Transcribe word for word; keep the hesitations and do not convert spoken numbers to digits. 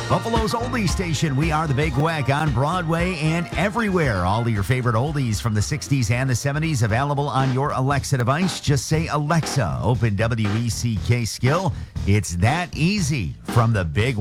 Buffalo's oldies station. We are the Big Weck on Broadway and everywhere. All of your favorite oldies from the sixties and the seventies available on your Alexa device. Just say, Alexa, open W E C K skill. It's that easy from the Big